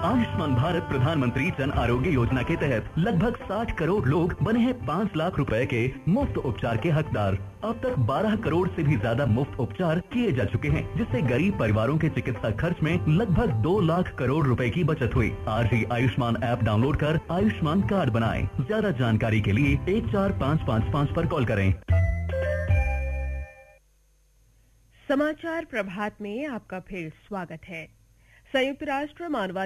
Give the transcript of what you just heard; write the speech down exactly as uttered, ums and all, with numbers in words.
आयुष्मान भारत प्रधानमंत्री जन आरोग्य योजना के तहत लगभग साठ करोड़ लोग बने हैं पाँच लाख रुपए के मुफ्त उपचार के हकदार। अब तक बारह करोड़ से भी ज्यादा मुफ्त उपचार किए जा चुके हैं, जिससे गरीब परिवारों के चिकित्सा खर्च में लगभग दो लाख करोड़ रुपए की बचत हुई। आज ही आयुष्मान ऐप डाउनलोड कर आयुष्मान कार्ड बनाएं। ज्यादा जानकारी के लिए एक चार पाँच पाँच पाँच पर कॉल करें। समाचार प्रभात में आपका फिर स्वागत है। संयुक्त राष्ट्र मानवाधिकार